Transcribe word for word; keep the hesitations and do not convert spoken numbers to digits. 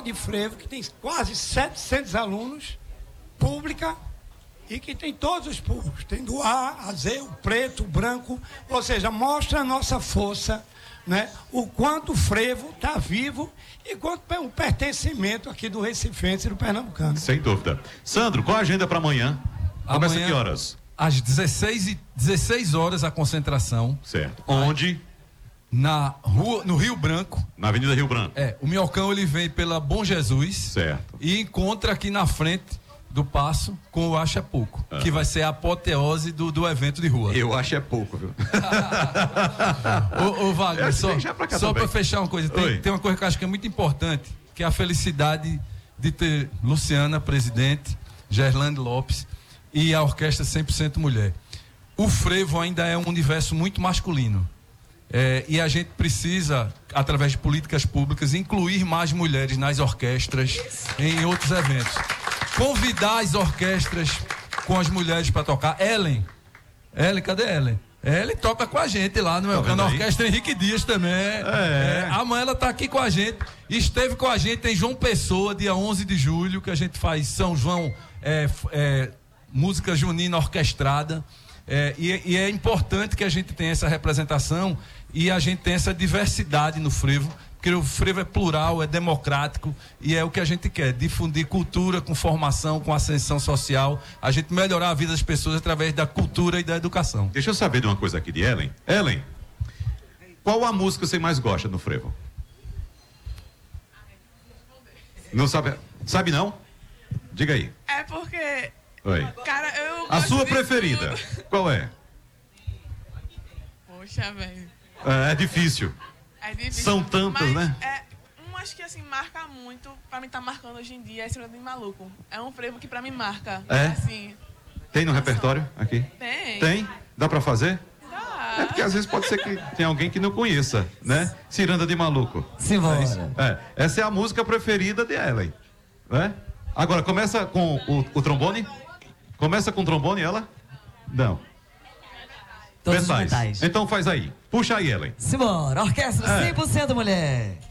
de frevo, que tem quase setecentos alunos, pública, e que tem todos os públicos. Tem do A a Z, o preto, o branco, ou seja, mostra a nossa força, né? O quanto o frevo está vivo e quanto o pertencimento aqui do recifense e do pernambucano. Sem dúvida. Sandro, qual a agenda para amanhã? Começa Amanhã, que horas? Às dezesseis horas a concentração. Certo. Onde? Na rua, no Rio Branco. Na Avenida Rio Branco. É, o Minhocão ele vem pela Bom Jesus. Certo. E encontra aqui na frente do Paço com o Acho é Pouco, ah. que vai ser a apoteose do, do evento de rua. Eu acho é pouco, viu? ô, ô Wagner, só, só para fechar uma coisa, tem, tem uma coisa que eu acho que é muito importante, que é a felicidade de ter Luciana, presidente, Gerlande Lopes e a orquestra cem por cento mulher. O frevo ainda é um universo muito masculino. É, e a gente precisa, através de políticas públicas, incluir mais mulheres nas orquestras, em outros eventos. Convidar as orquestras com as mulheres para tocar. Ellen, Ellen, cadê Ellen? Ellen toca com a gente lá no tá na orquestra Henrique Dias também. É. É, amanhã ela tá aqui com a gente. Esteve com a gente em João Pessoa, dia onze de julho, que a gente faz São João, é, é, música junina orquestrada. É, e, e é importante que a gente tenha essa representação e a gente tenha essa diversidade no frevo, porque o frevo é plural, é democrático e é o que a gente quer, difundir cultura com formação, com ascensão social, a gente melhorar a vida das pessoas através da cultura e da educação. Deixa eu saber de uma coisa aqui de Ellen. Ellen, qual a música você mais gosta no frevo? Não sabe? Sabe não? Diga aí. É porque... Oi. Cara, eu a sua preferida, tudo. Qual é? Poxa, velho. É, é difícil. É difícil. São tantas, mas né? É, um acho que assim, marca muito, pra mim tá marcando hoje em dia, é Estrela de Maluco. É um frevo que pra mim marca. É? Assim, tem no repertório aqui? Tem. Tem? Dá pra fazer? Dá. É porque às vezes pode ser que tem alguém que não conheça, né? Ciranda de Maluco. Simbora. É, é, essa é a música preferida de Ellen, né? Agora, começa com o, o trombone? Começa com o trombone, ela? Não. Todos Metais. os metais. Então faz aí. Puxa aí, Ellen. Simbora, orquestra É. cem por cento mulher.